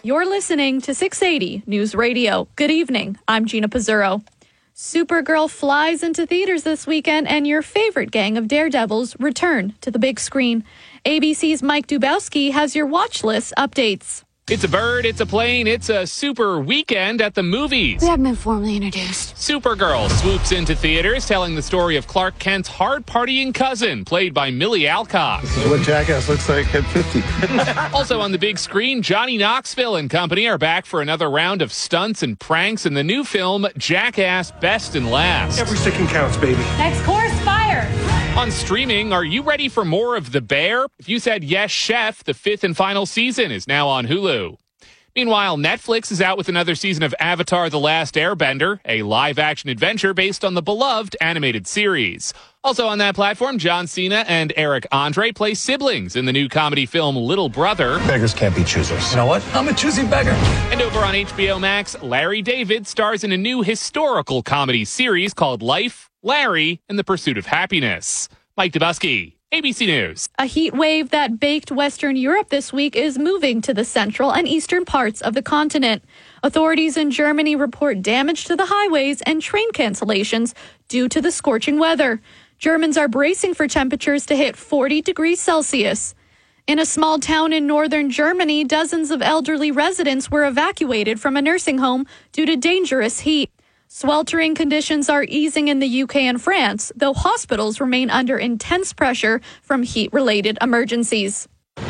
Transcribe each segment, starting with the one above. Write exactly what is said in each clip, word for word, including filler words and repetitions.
You're listening to six eighty News Radio. Good evening. I'm Gina Pizzurro. Supergirl flies into theaters this weekend, and your favorite gang of daredevils return to the big screen. A B C's Mike Dubowski has your watch list updates. It's a bird, it's a plane, it's a super weekend at the movies. We haven't been formally introduced. Supergirl swoops into theaters, telling the story of Clark Kent's hard-partying cousin, played by Millie Alcock. This is what Jackass looks like at fifty. Also on the big screen, Johnny Knoxville and company are back for another round of stunts and pranks in the new film, Jackass Best and Last. Every second counts, baby. Next course, fire! On streaming, are you ready for more of The Bear? If you said yes, chef, the fifth and final season is now on Hulu. Meanwhile, Netflix is out with another season of Avatar: The Last Airbender, a live-action adventure based on the beloved animated series. Also on that platform, John Cena and Eric Andre play siblings in the new comedy film Little Brother. Beggars can't be choosers. You know what? I'm a choosy beggar. And over on H B O Max, Larry David stars in a new historical comedy series called Life, Larry, and the Pursuit of Happiness. Mike Dubowski, A B C News. A heat wave that baked Western Europe this week is moving to the central and eastern parts of the continent. Authorities in Germany report damage to the highways and train cancellations due to the scorching weather. Germans are bracing for temperatures to hit forty degrees Celsius. In a small town in northern Germany, dozens of elderly residents were evacuated from a nursing home due to dangerous heat. Sweltering conditions are easing in the U K and France, though hospitals remain under intense pressure from heat-related emergencies.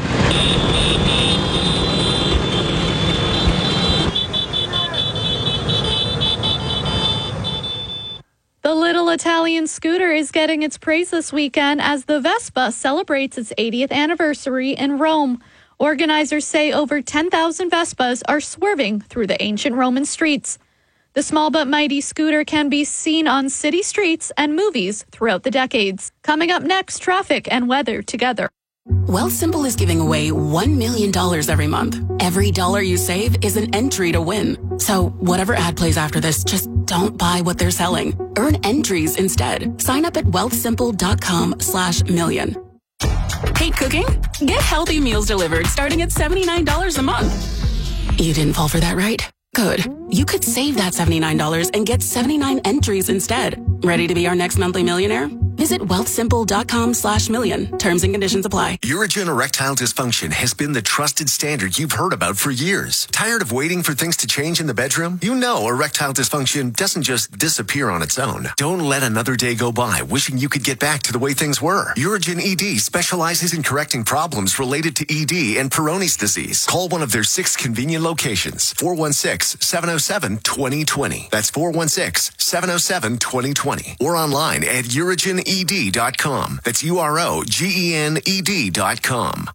The little Italian scooter is getting its praise this weekend as the Vespa celebrates its eightieth anniversary in Rome. Organizers say over ten thousand Vespas are swerving through the ancient Roman streets. The small but mighty scooter can be seen on city streets and movies throughout the decades. Coming up next, traffic and weather together. Wealthsimple is giving away one million dollars every month. Every dollar you save is an entry to win. So whatever ad plays after this, just don't buy what they're selling. Earn entries instead. Sign up at wealthsimple.com slash million. Hate cooking? Get healthy meals delivered starting at seventy-nine dollars a month. You didn't fall for that, right? Good. You could save that seventy-nine dollars and get seventy-nine entries instead. Ready to be our next monthly millionaire? Visit wealthsimple.com slash million. Terms and conditions apply. Urigen erectile dysfunction has been the trusted standard you've heard about for years. Tired of waiting for things to change in the bedroom? You know erectile dysfunction doesn't just disappear on its own. Don't let another day go by wishing you could get back to the way things were. Urigen E D specializes in correcting problems related to E D and Peyronie's disease. Call one of their six convenient locations. four one six, seven oh seven, two oh two oh. That's four one six, seven oh seven, two oh two oh. Or online at urigen e d dot com. That's U R O G E N E D dot com.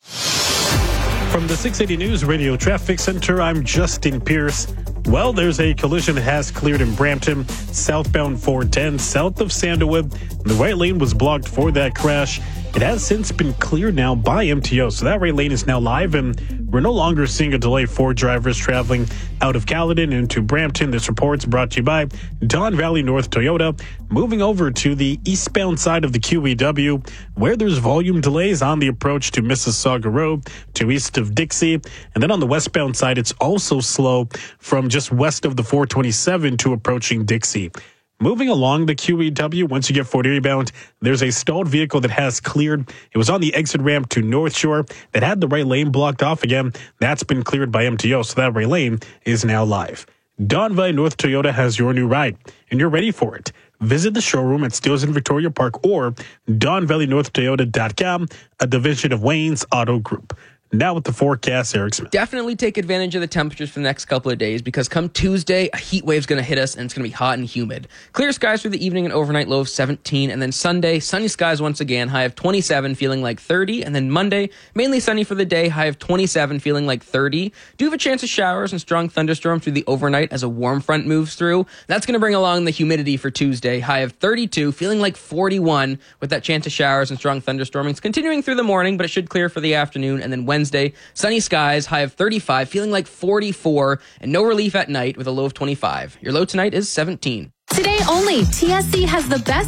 From the six eighty News Radio Traffic Center, I'm Justin Pierce. Well, there's a collision that has cleared in Brampton, southbound four ten, south of Sandalwood. The right lane was blocked for that crash. It has since been cleared now by M T O, so that right lane is now live, and we're no longer seeing a delay for drivers traveling out of Caledon into Brampton. This report's brought to you by Don Valley North Toyota. Moving over to the eastbound side of the Q E W, where there's volume delays on the approach to Mississauga Road to east of Dixie. And then on the westbound side, it's also slow from just west of the four twenty-seven to approaching Dixie. Moving along the Q E W, once you get Fort Erie bound, there's a stalled vehicle that has cleared. It was on the exit ramp to North Shore that had the right lane blocked off again. That's been cleared by M T O, so that right lane is now live. Don Valley North Toyota has your new ride, and you're ready for it. Visit the showroom at Steeles in Victoria Park or don valley north toyota dot com, a division of Wayne's Auto Group. Now with the forecast, Eric Smith. Definitely take advantage of the temperatures for the next couple of days because come Tuesday, a heat wave's going to hit us and it's going to be hot and humid. Clear skies through the evening and overnight, low of seventeen. And then Sunday, sunny skies once again, high of twenty-seven, feeling like thirty. And then Monday, mainly sunny for the day, high of twenty-seven, feeling like thirty. Do have a chance of showers and strong thunderstorms through the overnight as a warm front moves through. That's going to bring along the humidity for Tuesday, high of thirty-two, feeling like forty-one with that chance of showers and strong thunderstorming. Continuing through the morning, but it should clear for the afternoon. And then Wednesday, sunny skies, high of thirty-five, feeling like forty-four, and no relief at night with a low of twenty-five. Your low tonight is seventeen. Today only, T S C has the best